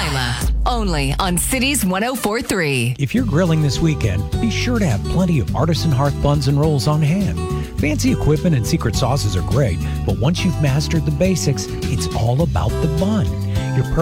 Lila, only on Cities 104.3. If you're grilling this weekend, be sure to have plenty of artisan hearth buns and rolls on hand. Fancy equipment and secret sauces are great, but once you've mastered the basics, it's all about the bun. Your